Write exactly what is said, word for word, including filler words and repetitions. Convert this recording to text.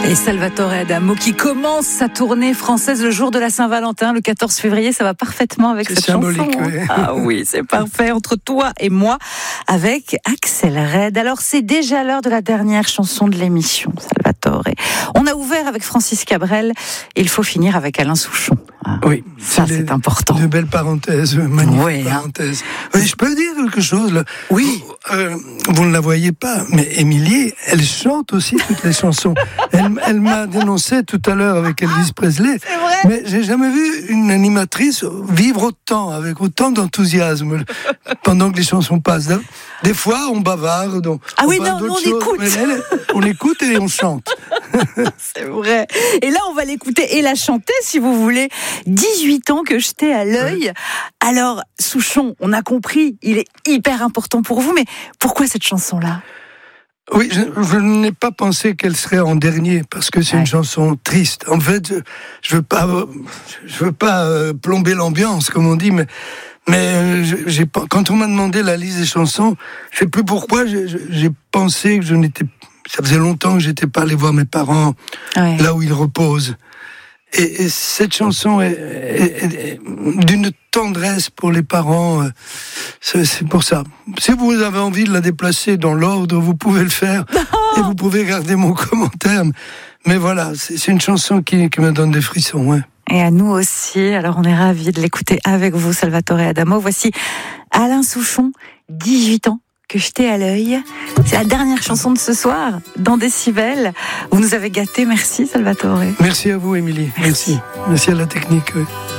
Et Salvatore Adamo qui commence sa tournée française le jour de la Saint-Valentin, le quatorze février, ça va parfaitement avec c'est cette symbolique, chanson. Oui. Ah oui, c'est parfait, entre toi et moi, avec Axel Red. Alors c'est déjà l'heure de la dernière chanson de l'émission, Salvatore. On a ouvert avec Francis Cabrel, et il faut finir avec Alain Souchon. Ah, Oui, ça c'est, c'est important. Une belle parenthèse, magnifique oui, parenthèse. Hein. Oui, je peux dire quelque chose là. Oui. Euh, vous ne la voyez pas, mais Émilie, elle chante aussi toutes les chansons. Elle, elle m'a dénoncé tout à l'heure avec Elvis Presley. C'est vrai. Mais j'ai jamais vu une animatrice vivre autant, avec autant d'enthousiasme pendant que les chansons passent. Des fois, on bavarde. On, ah on oui, parle non, d'autres on choses, écoute. mais elle, on écoute et on chante. C'est vrai. Et là, on va l'écouter et la chanter, si vous voulez. dix-huit ans que je t'ai à l'œil. Ouais. Alors, Souchon, on a compris, il est hyper important pour vous, mais pourquoi cette chanson-là ? Oui, je, je n'ai pas pensé qu'elle serait en dernier, parce que c'est ouais. une chanson triste. En fait, je, je veux pas, je veux pas euh, plomber l'ambiance, comme on dit, mais, mais j'ai, quand on m'a demandé la liste des chansons, je sais plus pourquoi, j'ai, j'ai pensé que je n'étais, ça faisait longtemps que j'étais pas allé voir mes parents, ouais. là où ils reposent. Et, et cette chanson est, est, est, est d'une tendresse pour les parents. C'est, c'est pour ça. Si vous avez envie de la déplacer dans l'ordre, vous pouvez le faire. Et vous pouvez garder mon commentaire. Mais voilà, c'est, c'est une chanson qui, qui me donne des frissons. Ouais. Et à nous aussi. Alors on est ravis de l'écouter avec vous, Salvatore Adamo. Voici Alain Souchon, dix-huit ans. Que je t'ai à l'œil. C'est la dernière chanson de ce soir, dans Décibel. Vous nous avez gâtés. Merci, Salvatore. Merci à vous, Émilie. Merci. Merci, Merci à la technique. Oui.